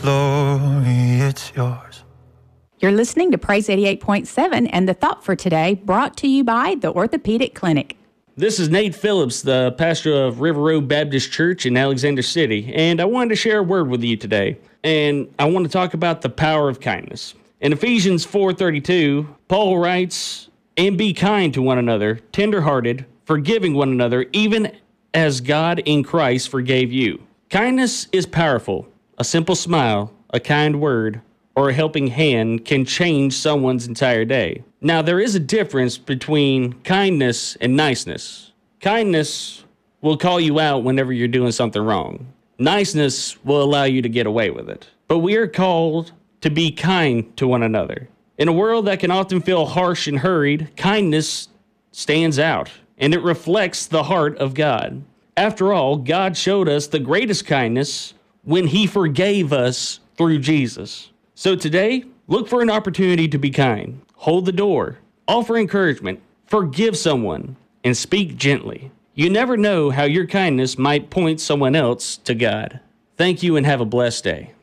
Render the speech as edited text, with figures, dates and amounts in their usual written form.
glory, it's yours. You're listening to Praise 88.7 and the thought for today brought to you by the Orthopedic Clinic. This is Nate Phillips, the pastor of River Road Baptist Church in Alexander City, and I wanted to share a word with you today. And I want to talk about the power of kindness. In Ephesians 4:32, Paul writes, "And be kind to one another, tenderhearted, forgiving one another, even as God in Christ forgave you." Kindness is powerful. A simple smile, a kind word, or a helping hand can change someone's entire day. Now, there is a difference between kindness and niceness. Kindness will call you out whenever you're doing something wrong. Niceness will allow you to get away with it. But we are called to be kind to one another. In a world that can often feel harsh and hurried, kindness stands out, and it reflects the heart of God. After all, God showed us the greatest kindness when He forgave us through Jesus. So today, look for an opportunity to be kind. Hold the door, offer encouragement, forgive someone, and speak gently. You never know how your kindness might point someone else to God. Thank you and have a blessed day.